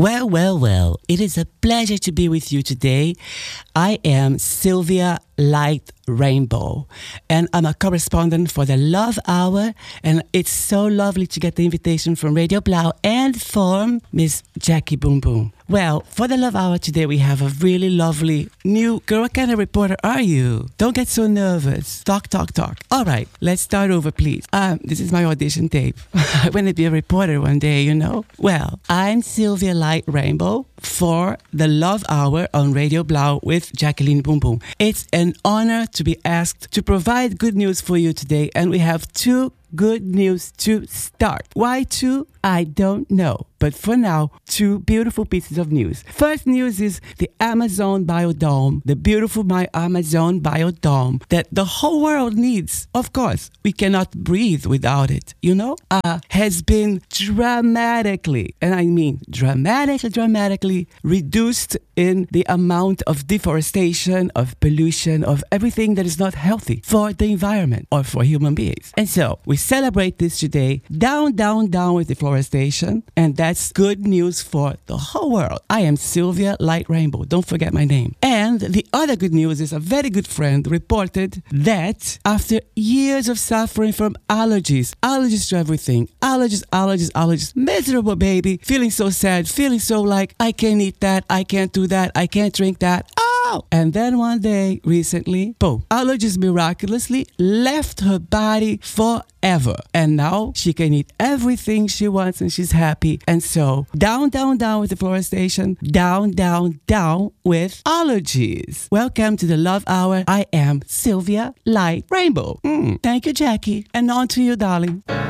Well, it is a pleasure to be with you today. I am Sylvia Light Rainbow, and I'm a correspondent for the Love Hour, and it's so lovely to get the invitation from Radio Blau and from Miss Jackie Boom Boom. Well, for the Love Hour today, we have a really lovely new girl. What kind of reporter are you? Don't get so nervous. Talk. All right, let's start over, please. This is my audition tape. I want to be a reporter one day, you know. Well, I'm Sylvia Light Rainbow for the Love Hour on Radio Blau with Jacqueline Boom Boom. It's an honor to be asked to provide good news for you today, and we have two good news to start. Why two? I don't know. But for now, two beautiful pieces of news. First news is the Amazon Biodome, the beautiful Amazon Biodome that the whole world needs. Of course, we cannot breathe without it, you know, has been dramatically, and I mean dramatically reduced in the amount of deforestation, of pollution, of everything that is not healthy for the environment or for human beings. And so we celebrate this today. Down with deforestation, and that's good news for the whole world. I am Sylvia Light Rainbow. Don't forget my name. And the other good news is a very good friend reported that after years of suffering from allergies to everything, allergies, miserable baby, feeling so sad, feeling so like, I can't eat that, I can't do that, I can't drink that. And then one day, recently, boom, allergies miraculously left her body forever. And now she can eat everything she wants and she's happy. And so, down with deforestation, down with allergies. Welcome to the Love Hour. I am Sylvia Light Rainbow. Thank you, Jackie. And on to you, darling.